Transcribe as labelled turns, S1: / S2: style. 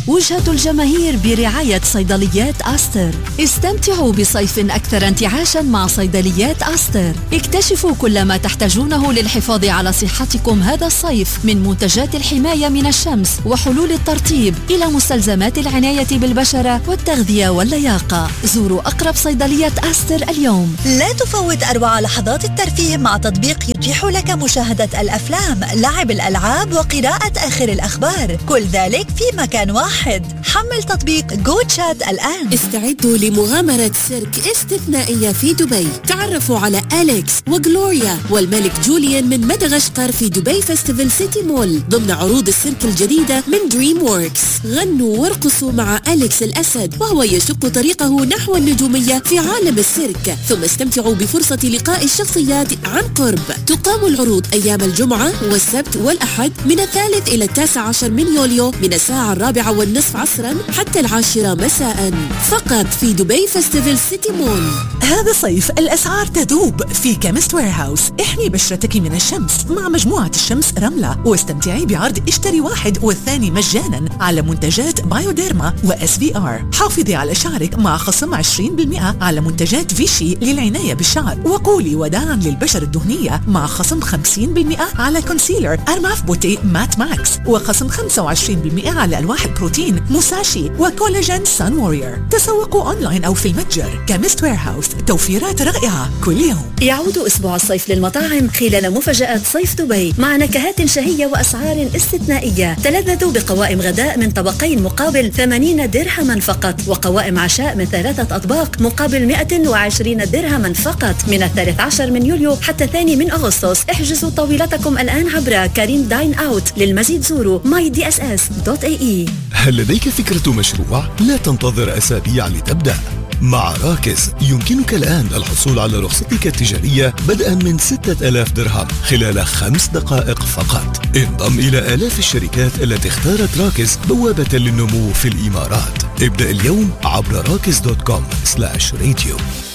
S1: وجهة الجماهير برعاية صيدليات أستر. استمتعوا بصيف أكثر انتعاشا مع صيدليات أستر. اكتشفوا كل ما تحتاجونه للحفاظ على صحتكم هذا الصيف، من منتجات الحماية من الشمس وحلول الترطيب إلى مستلزمات العناية بالبشرة والتغذية واللياقة. زوروا أقرب صيدلية أستر اليوم.
S2: لا تفوت أروع لحظات الترفيه مع تطبيق يتيح لك مشاهدة الأفلام، لعب الألعاب وقراءة آخر الأخبار، كل ذلك في مكان واحد. حمل تطبيق جو تشات الآن.
S3: استعدوا لمغامرة سيرك استثنائية في دبي. تعرفوا على أليكس وغلوريا والملك جوليان من مدغشقر في دبي فيستيفال سيتي مول ضمن عروض السيرك الجديدة من دريم ووركس. غنوا وارقصوا مع أليكس الأسد وهو يشق طريقه نحو النجومية في عالم السيرك، ثم استمتعوا بفرصة لقاء الشخصيات عن قرب. تقام العروض أيام الجمعة والسبت والأحد من 3 إلى 19 من يوليو من الساعة 4:30 عصرا حتى 10 مساء، فقط في دبي فيستيفال سيتي مول.
S4: هذا الصيف الأسعار تذوب في كيمست ويرهاوس. احمي بشرتك من الشمس مع مجموعة الشمس رملة، واستمتعي بعرض اشتري واحد والثاني مجانا على منتجات بايوديرما وSVR. حافظي على شعرك مع خصم 20% على منتجات فيشي للعناية بالشعر، وقولي وداعا للبشرة الدهنية مع خصم 50% على كونسيلر أرماف بوتي مات ماكس، وخصم 25% على ألواح بروتين موساشي وكولاجين سان وورير. تسوقوا أونلاين أو في المتجر. كيمست ويرهاوس، توفيرات رائعة كل يوم.
S1: يعود أسبوع الصيف للمطاعم خلال مفاجآت صيف دبي مع نكهات شهية وأسعار استثنائية. تلذذوا بقوائم غداء من طبقين مقابل 80 درهما فقط، وقوائم عشاء من 3 أطباق مقابل 120 درهما فقط من 13 من يوليو حتى 2 من أغسطس. احجزوا طاولتكم الآن عبر كريم داين أوت. للمزيد زوروا mydss.ae.
S5: هل لديك فكرة مشروع؟ لا تنتظر أسابيع لتبدأ. مع راكز يمكنك الآن الحصول على رخصتك التجارية بدءا من 6000 درهم خلال 5 دقائق فقط. انضم إلى آلاف الشركات التي اختارت راكز بوابة للنمو في الإمارات. ابدأ اليوم عبر rakis.com/radio.